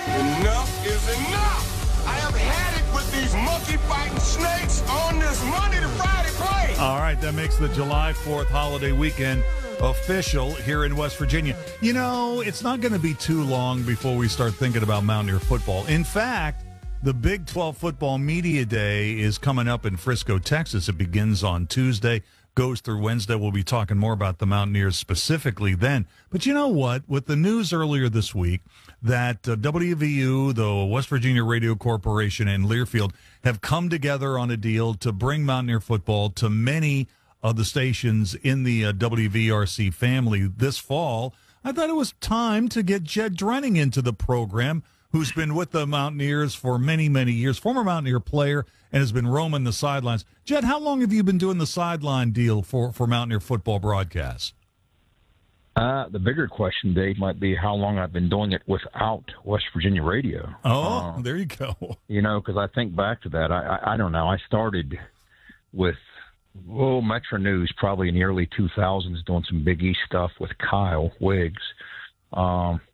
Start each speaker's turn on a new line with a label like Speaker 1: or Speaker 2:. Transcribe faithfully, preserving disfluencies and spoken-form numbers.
Speaker 1: Enough is enough. I have had it with these monkey-fighting snakes on this Monday to Friday plane.
Speaker 2: All right, that makes the July fourth holiday weekend official here in West Virginia. You know, it's not going to be too long before we start thinking about Mountaineer football. In fact, the Big twelve Football Media Day is coming up in Frisco, Texas. It begins on Tuesday, goes through Wednesday. We'll be talking more about the Mountaineers specifically then. But you know what? With the news earlier this week that uh, W V U, the West Virginia Radio Corporation, and Learfield have come together on a deal to bring Mountaineer football to many of the stations in the uh, W V R C family this fall, I thought it was time to get Jed Drenning into the program, who's been with the Mountaineers for many, many years, former Mountaineer player, and has been roaming the sidelines. Jed, how long have you been doing the sideline deal for, for Mountaineer football broadcasts?
Speaker 3: Uh, the bigger question, Dave, might be how long I've been doing it without West Virginia radio.
Speaker 2: Oh,
Speaker 3: uh,
Speaker 2: there you go.
Speaker 3: You know, because I think back to that. I, I, I don't know. I started with, oh, Metro News probably in the early two thousands doing some Big East stuff with Kyle Wiggs. Um,